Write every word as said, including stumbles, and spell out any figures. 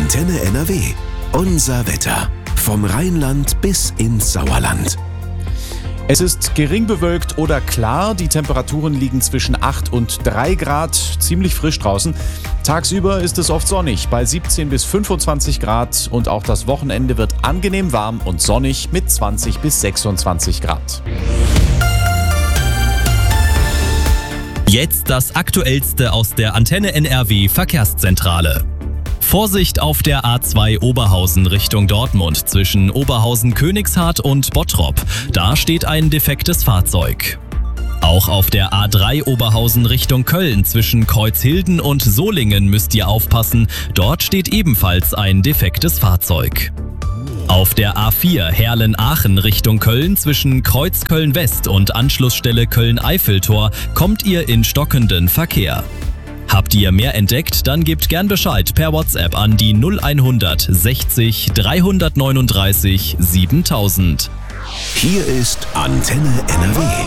Antenne N R W. Unser Wetter. Vom Rheinland bis ins Sauerland. Es ist gering bewölkt oder klar. Die Temperaturen liegen zwischen acht und drei Grad. Ziemlich frisch draußen. Tagsüber ist es oft sonnig bei siebzehn bis fünfundzwanzig Grad. Und auch das Wochenende wird angenehm warm und sonnig mit zwanzig bis sechsundzwanzig Grad. Jetzt das Aktuellste aus der Antenne N R W Verkehrszentrale. Vorsicht auf der A zwei Oberhausen Richtung Dortmund zwischen Oberhausen-Königshardt und Bottrop. Da steht ein defektes Fahrzeug. Auch auf der A drei Oberhausen Richtung Köln zwischen Kreuzhilden und Solingen müsst ihr aufpassen. Dort steht ebenfalls ein defektes Fahrzeug. Auf der A vier Herlen-Aachen Richtung Köln zwischen Kreuzköln-West und Anschlussstelle Köln-Eiffeltor kommt ihr in stockenden Verkehr. Habt ihr mehr entdeckt, dann gebt gern Bescheid per WhatsApp an die null hundert sechzig dreihundertneununddreißig siebentausend. Hier ist Antenne N R W.